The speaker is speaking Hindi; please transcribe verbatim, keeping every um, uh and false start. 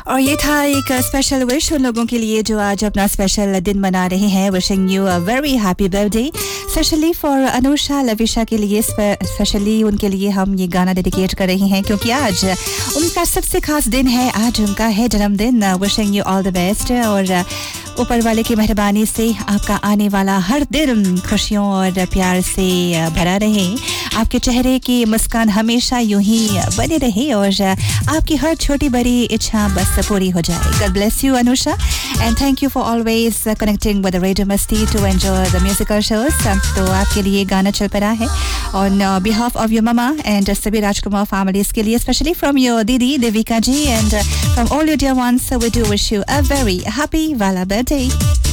और ये था एक स्पेशल विश उन लोगों के लिए जो आज अपना स्पेशल दिन मना रहे हैं. Wishing you a very happy birthday specially for Anusha Lavisha के लिए. स्पेशली उनके लिए हम ये गाना डेडिकेट कर रहे हैं क्योंकि आज उनका सबसे खास दिन है. आज उनका है जन्मदिन. Wishing you all the best और ऊपर वाले की मेहरबानी से आपका आने वाला हर दिन खुशियों और प्यार से भरा रहे. आपके चेहरे की मुस्कान हमेशा यूं ही बनी रहे और आपकी हर छोटी बड़ी इच्छा बस पूरी हो जाए. God bless you, Anusha, and thank you for always connecting with the Radio Masti to enjoy the musical shows. तो आपके लिए गाना चल पड़ा है on behalf of your mama and सभी राजकुमार families के लिए, especially from your दीदी देविका जी and from all your dear ones. So we do wish you a very happy Vala birthday.